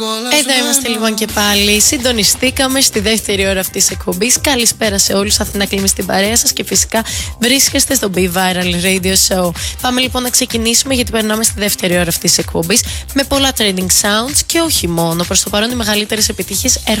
Εδώ είμαστε λοιπόν και πάλι. Συντονιστήκαμε στη δεύτερη ώρα αυτής της εκπομπής. Καλησπέρα σε όλους. Αθηνά Κλίμη στην παρέα σας και φυσικά βρίσκεστε στο Be Viral Radio Show. Πάμε λοιπόν να ξεκινήσουμε, γιατί περνάμε στη δεύτερη ώρα αυτής της εκπομπής με πολλά trending sounds και όχι μόνο. Προς το παρόν οι μεγαλύτερες επιτυχίες έρχονται